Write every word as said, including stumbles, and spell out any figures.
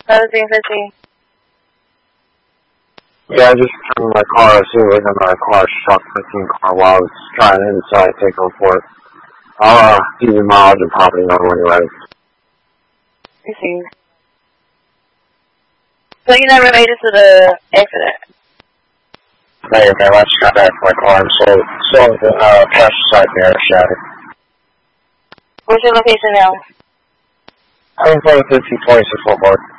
seventeen fifteen. Yeah, I just turned my car. I see it was in my car, shot fifteen car while I was trying to inside take a report. I'll uh, give you mileage and property number when you're ready. You see. So you never made it to the accident? Hey, man, I just got back to my car and sold, sold the uh, cash side there, shattered. What's your location now? I'm in front of fifteen twenty-six Fort Worth.